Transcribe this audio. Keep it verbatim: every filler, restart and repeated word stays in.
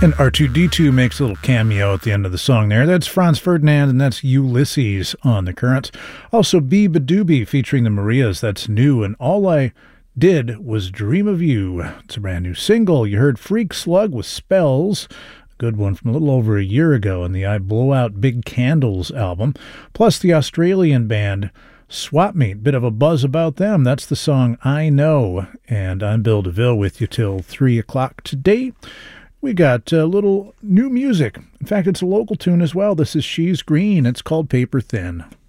And R two D two makes a little cameo at the end of the song there. That's Franz Ferdinand, and that's Ulysses on the Currents. Also, Bee Badoobie featuring the Marias. That's new, and All I Did Was Dream of You. It's a brand new single. You heard Freak Slug with Spells, a good one from a little over a year ago in the I Blow Out Big Candles album. Plus the Australian band Swap Meet, bit of a buzz about them. That's the song I Know. And I'm Bill DeVille with you till three o'clock today. We got a little new music. In fact, it's a local tune as well. This is She's Green. It's called Paper Thin.